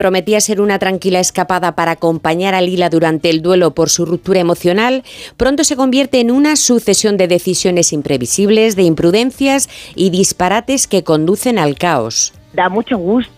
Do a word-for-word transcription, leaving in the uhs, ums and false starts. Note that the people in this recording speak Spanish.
prometía ser una tranquila escapada para acompañar a Lila durante el duelo por su ruptura emocional, pronto se convierte en una sucesión de decisiones imprevisibles, de imprudencias y disparates que conducen al caos. Da mucho gusto